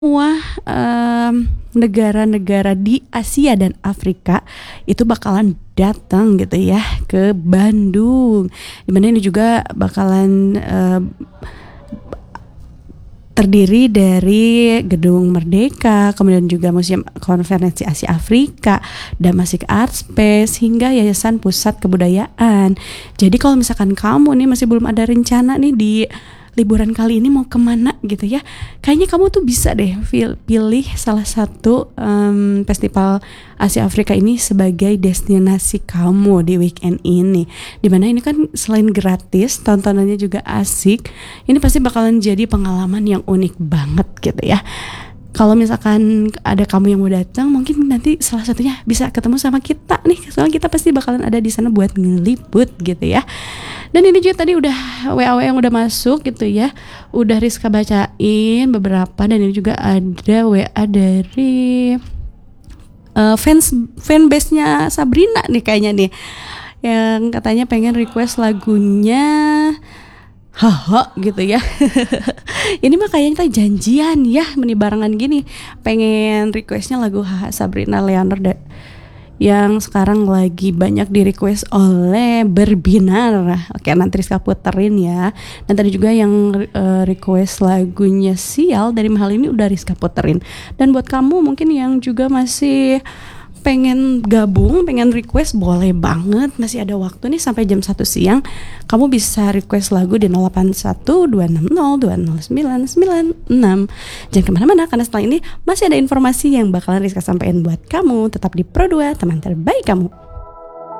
Semua negara-negara di Asia dan Afrika itu bakalan datang gitu ya ke Bandung. Dimana ini juga bakalan terdiri dari Gedung Merdeka, kemudian juga Museum Konferensi Asia Afrika, Damasik Art Space, hingga Yayasan Pusat Kebudayaan. Jadi kalau misalkan kamu nih masih belum ada rencana nih di liburan kali ini mau kemana gitu ya, kayaknya kamu tuh bisa deh pilih salah satu festival Asia Afrika ini sebagai destinasi kamu di weekend ini. Dimana ini kan selain gratis, tontonannya juga asik. Ini pasti bakalan jadi pengalaman yang unik banget gitu ya. Kalau misalkan ada kamu yang mau datang, mungkin nanti salah satunya bisa ketemu sama kita nih, soalnya kita pasti bakalan ada di sana buat ngeliput gitu ya. Dan ini juga tadi udah WA yang udah masuk gitu ya, udah Rizka bacain beberapa, dan ini juga ada WA dari fanbase-nya Sabrina nih kayaknya nih, yang katanya pengen request lagunya haha gitu ya. Ini mah kayaknya kita janjian ya, barengan gini pengen requestnya lagu haha Sabrina Leonard yang sekarang lagi banyak di request oleh Berbinar. Oke, nanti Rizka puterin ya. Dan tadi juga yang request lagunya Sial dari Mahal ini udah Rizka puterin. Dan buat kamu mungkin yang juga masih pengen gabung, pengen request, boleh banget, masih ada waktu nih sampai jam 1 siang. Kamu bisa request lagu di 081260209996. Jangan kemana-mana, karena setelah ini masih ada informasi yang bakalan Rizka sampaikan buat kamu. Tetap di Pro 2, teman terbaik kamu.